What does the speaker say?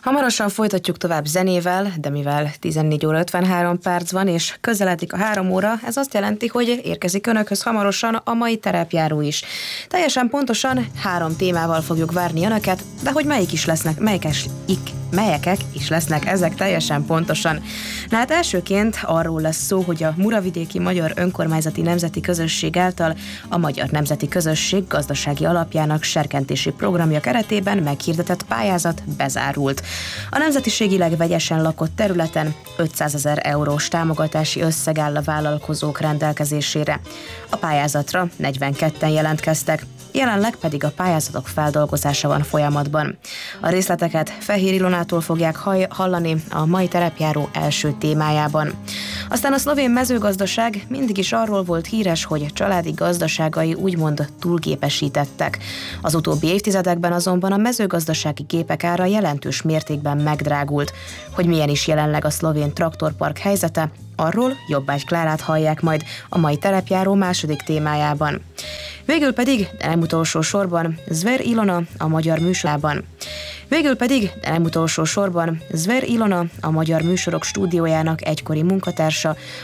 Hamarosan folytatjuk tovább zenével, de mivel 14 óra 53 perc van, és közeledik a 3 óra, ez azt jelenti, hogy érkezik önökhöz hamarosan a mai terepjáró is. Teljesen pontosan 3 témával fogjuk várni önöket, de hogy melyekek is lesznek ezek teljesen pontosan. Na hát elsőként arról lesz szó, hogy a Muravidéki Magyar Önkormányzati Nemzeti Közösség által a Magyar Nemzeti Közösség gazdasági alapjának serkentési programja keretében meghirdetett pályázat bezárult. A nemzetiségileg vegyesen lakott területen 500 000 eurós támogatási összeg áll a vállalkozók rendelkezésére. A pályázatra 42-en jelentkeztek, jelenleg pedig a pályázatok feldolgozása van folyamatban. A részleteket Fehér Ilonától fogják hallani a mai terepjáró első témájában. Aztán a szlovén mezőgazdaság mindig is arról volt híres, hogy családi gazdaságai úgymond túlgépesítettek. Az utóbbi évtizedekben azonban a mezőgazdasági gépek ára jelentős mértékben megdrágult. Hogy milyen is jelenleg a szlovén traktorpark helyzete, arról Jobbágy Klárát hallják majd a mai terepjáró második témájában. Végül pedig, de nem utolsó sorban, Zver Ilona a magyar műsorok stúdiójának egykori munkatársa,